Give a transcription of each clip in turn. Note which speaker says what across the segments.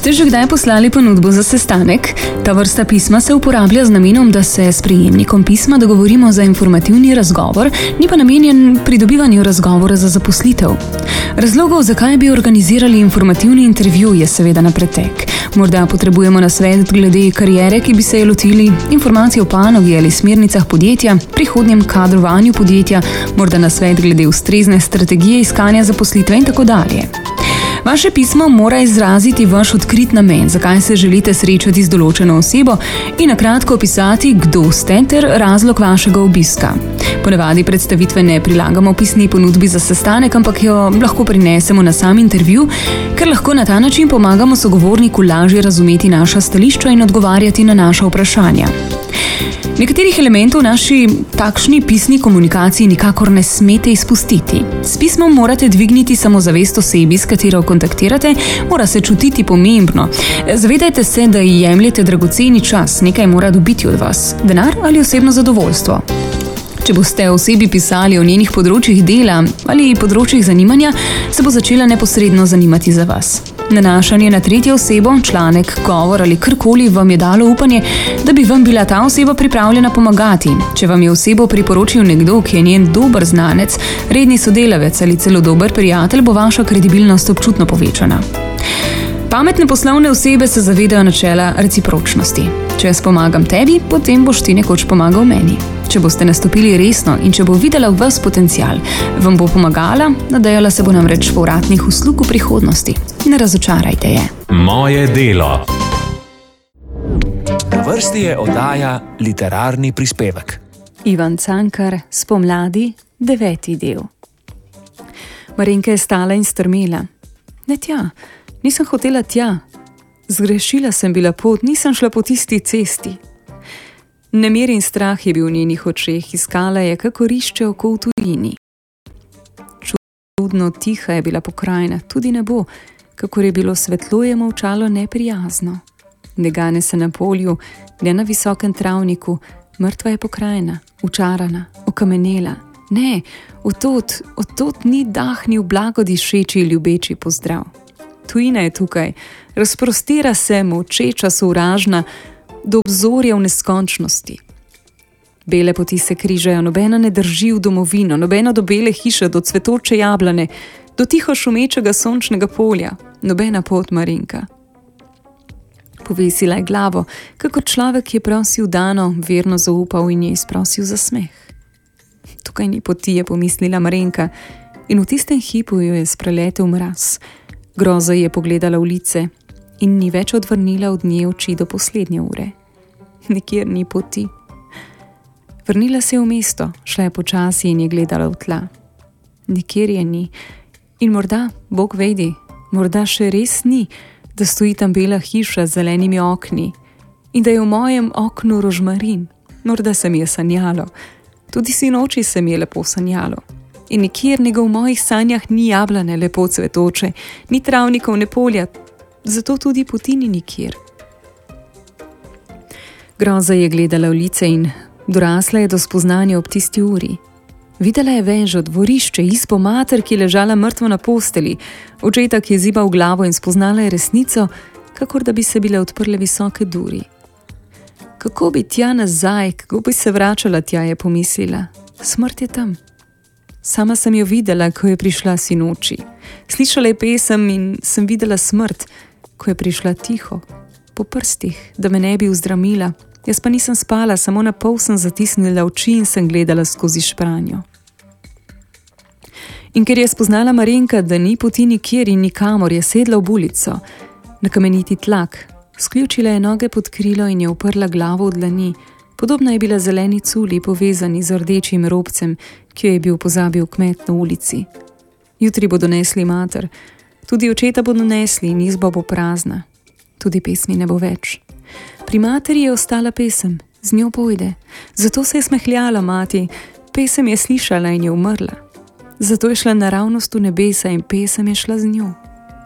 Speaker 1: Ste že kdaj poslali ponudbo za sestanek? Ta vrsta pisma se uporablja z namenom, da se s prejemnikom pisma dogovorimo za informativni razgovor, ni pa namenjen pridobivanju razgovora za zaposlitev. Razlogov, zakaj bi organizirali informativni intervju, je seveda na pretek. Morda potrebujemo nasvet glede kariere, ki bi se je lotili, informacije o panogi ali smernicah podjetja, prihodnjem kadrovanju podjetja, morda nasvet glede ustrezne strategije iskanja zaposlitve in tako dalje. Vaše pismo mora izraziti vaš odkrit namen, zakaj se želite srečati z določeno osebo in na kratko opisati, kdo ste ter razlog vašega obiska. Ponavadi predstavitve ne prilagamo pisni ponudbi za sestanek, ampak jo lahko prinesemo na sam intervju, ker lahko na ta način pomagamo sogovorniku lažje razumeti naša stališča in odgovarjati na naša vprašanja. Nekaterih elementov v naši takšni pisni komunikaciji nikakor ne smete izpustiti. S pismom morate dvigniti samozavest osebi, s katero kontaktirate, mora se čutiti pomembno. Zavedajte se, da jemljete dragoceni čas, nekaj mora dobiti od vas, denar ali osebno zadovoljstvo. Če boste osebi pisali o njenih področjih dela ali področjih zanimanja, se bo začela neposredno zanimati za vas. Nanašanje na tretjo osebo, članek, govor ali karkoli vam je dalo upanje, da bi vam bila ta oseba pripravljena pomagati. Če vam je osebo priporočil nekdo, ki je njen dober znanec, redni sodelavec ali celo dober prijatelj, bo vaša kredibilnost občutno povečana. Pametne poslovne osebe se zavedajo načela recipročnosti. Če jaz pomagam tebi, potem boš ti nekoč pomagal meni. Če boste nastopili resno in če bo videla v vas potencial, vam bo pomagala, nadejala se bo namreč povratnih uslug v prihodnosti. Ne razočarajte je.
Speaker 2: Moje delo. Na vrsti je oddaja Literarni prispevek.
Speaker 1: Ivan Cankar, Spomladi, 9. del. Marinka je stala in strmela. Ne tja, nisem hotela tja. Zgrešila sem bila pot, nisem šla po tisti cesti. Nemir in strah je bil v njenih očeh, iskala je, kako rišče oko v tujini. Čudno tiha je bila pokrajina, tudi nebo, kakor je bilo svetlo, je molčalo neprijazno. Ne gane se na polju, ne na visokem travniku, mrtva je pokrajina, učarana, okamenela. Ne, od tod ni dahnil blagodišeči ljubeči pozdrav. Tujina je tukaj, razprostira se, molčeča, sovražna, do obzorja v neskončnosti. Bele poti se križajo, nobena ne drži v domovino, nobena do bele hiše, do cvetoče jablane, do tiho šumečega sončnega polja, nobena pot, Marinka. Povesila je glavo, kakor človek, ki je prosil dano, verno zaupal in je izprosil za smeh. Tukaj ni poti, je pomislila Marinka, in v tistem hipu jo je spreletel mraz. Groza je pogledala v lice in ni več odvrnila od nje oči do poslednje ure. Nikjer ni poti. Vrnila se je v mesto, šla je počasi in je gledala v tla. Nikjer je ni. In morda, Bog vedi, morda še res ni, da stoji tam bela hiša z zelenimi okni in da je v mojem oknu rožmarin. Morda se mi je sanjalo. Tudi sinoči se mi je lepo sanjalo. In nikjer nego v mojih sanjah ni jablane lepo cvetoče, ni travnikov, ne polja, zato tudi poti ni nikjer. Groza je gledala v lice in dorasla je do spoznanja ob tisti uri. Videla je vežo, dvorišče, izpo mater, ki je ležala mrtvo na posteli, očeta, ki je zibal glavo in spoznala je resnico, kakor da bi se bile odprle visoke duri. Kako bi tja nazaj, kako bi se vračala tja, je pomislila. Smrt je tam. Sama sem jo videla, ko je prišla sinoči. Slišala je pesem in sem videla smrt, ko je prišla tiho, po prstih, da me ne bi vzdramila. Jaz pa nisem spala, samo na pol sem zatisnila oči in sem gledala skozi špranjo. In ker je spoznala Marinka, da ni poti nikjer in nikamor, je sedla v ulico, na kameniti tlak, sključila je noge pod krilo in je uprla glavo v dlani. Podobna je bila zeleni culi, povezani z rdečim robcem, ki jo je bil pozabil kmet na ulici. Jutri bodo nesli mater, tudi očeta bodo nesli in izba bo prazna. Tudi pesmi ne bo več. Pri materi je ostala pesem, z njo pojde. Zato se je smehljala mati, pesem je slišala in je umrla. Zato je šla naravnost v nebesa in pesem je šla z njo.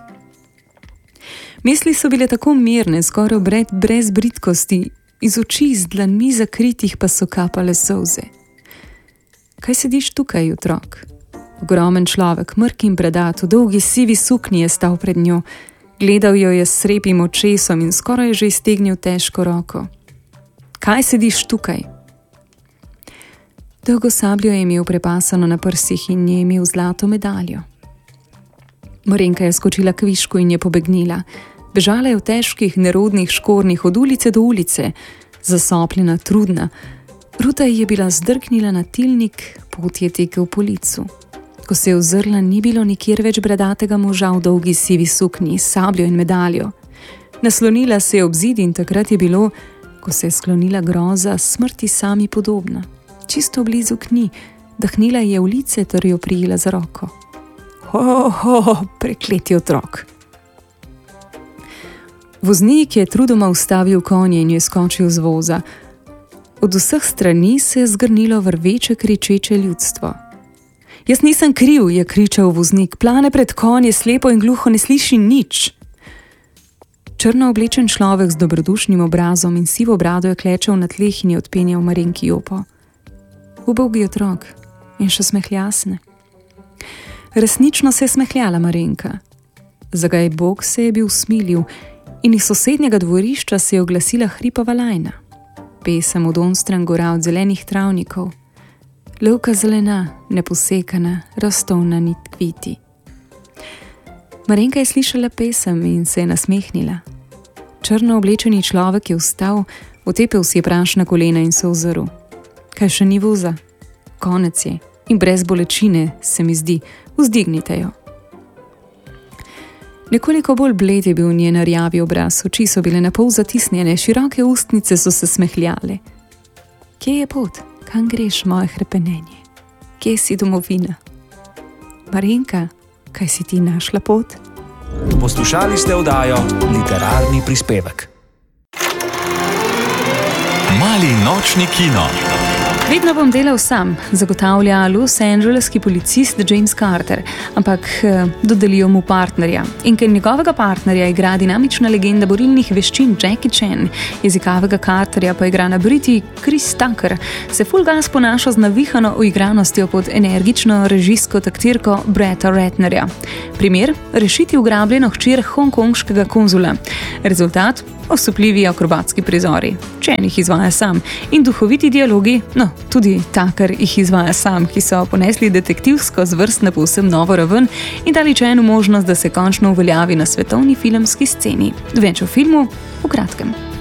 Speaker 1: Misli so bile tako mirne, skoraj brez bridkosti, iz oči z dlanmi zakritih pa so kapale solze. Kaj sediš tukaj, otrok? Ogromen človek, mrk in bredat, v dolgi sivi suknji je stal pred njo. Gledal jo je s srepim očesom in skoraj je že iztegnil težko roko. Kaj sediš tukaj? Dolgo sabljo je imel prepasano na prsih in je imel zlato medaljo. Marenka je skočila k višku in je pobegnila. Bežala je v težkih, nerodnih škornjih od ulice do ulice, zasopljena, trudna. Ruta ji je bila zdrknila na tilnik, pot je tekel po licu. Ko se je ozrla, ni bilo nikjer več bradatega moža v dolgi sivi suknji, sabljo in medaljo. Naslonila se je ob zid in takrat je bilo, ko se je sklonila groza, smrti sami podobna. Čisto blizu k njej, dahnila je v lice ter jo prijela za roko. Prekleti otrok. Voznik je trudoma ustavil konje in je skočil z voza. Od vseh strani se je zgrnilo vrveče kričeče ljudstvo. Jaz nisem kriv, je kričal voznik, plane pred konje, slepo in gluho, ne sliši nič. Črno oblečen človek z dobrodušnim obrazom in sivo brado je klečal na tleh in je odpenjal Marenki jopo. Ubogi otrok in še smehljasne. Resnično se je smehljala Marenka. Zagaj Bog se je bil smilil in iz sosednjega dvorišča se je oglasila hripava lajna. Pesem od onstran gora od zelenih travnikov. Lovka zelena, neposekana, rastovna nit kviti. Marenka je slišala pesem in se je nasmehnila. Črno oblečeni človek je vstal, otepel si je prašna kolena in se ozrl. Kaj še ni voza? Konec je in brez bolečine, se mi zdi, vzdignite jo. Nekoliko bolj bled je bil njen rjavi obraz, oči so bile napol zatisnjene, široke ustnice so se smehljale. Kje je pot? Kam greš, moje hrepenenje? Kje si domovina? Marenka, kaj si ti našla pot?
Speaker 2: Poslušali ste oddajo Literarni prispevek.
Speaker 3: Mali nočni kino.
Speaker 1: Vedno bom delal sam, zagotavlja Los Angeleski policist James Carter, ampak dodelijo mu partnerja. In ker njegovega partnerja igra dinamična legenda borilnih veščin Jackie Chan, jezikavega Carterja pa igra na Briti Chris Tucker, se full gas ponaša z navihano uigranostjo pod energično režijsko taktirko Bretta Ratnerja. Primer: rešiti ugrabljeno hčer hongkonškega konzula. Rezultat: osupljivi akrobatski prizori. Chan jih izvaja sam in duhoviti dialogi, tudi Tucker jih izvaja sam, ki so ponesli detektivsko zvrst na povsem novo raven in dali Chanu možnost, da se končno uveljavi na svetovni filmski sceni. Več o filmu v kratkem.